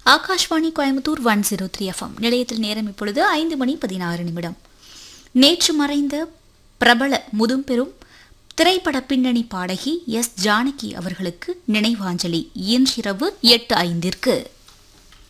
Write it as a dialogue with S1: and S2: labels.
S1: Akashvani Coimbatore 103 FM நிலையத்தில் நேரம் இப்பொழுது 5:16. நேற்று மறைந்த பிரபல முதும்பெரும் திரைப்பட பின்னணி பாடகி எஸ். ஜானகி அவர்களுக்கு நினைவாஞ்சலி இன்றிரவு 8:05.